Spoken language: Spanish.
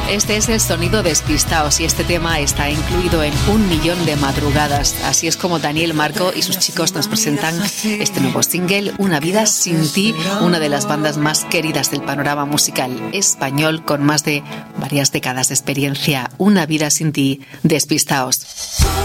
Este es el sonido Despistaos y este tema está incluido en 1.000.000 de madrugadas. Así es como Daniel Marco y sus chicos nos presentan este nuevo single, Una vida sin ti, una de las bandas más queridas del panorama musical español con más de varias décadas de experiencia. Una vida sin ti, Despistaos.